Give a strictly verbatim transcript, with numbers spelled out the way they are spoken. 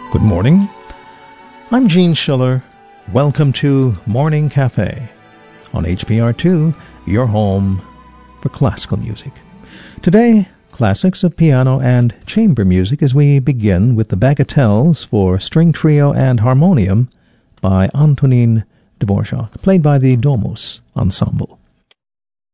Good morning. I'm Gene Schiller. Welcome to Morning Cafe on H P R two, your home for classical music. Today, classics of piano and chamber music as we begin with the Bagatelles for string trio and harmonium by Antonin Dvorak, played by the Domus Ensemble.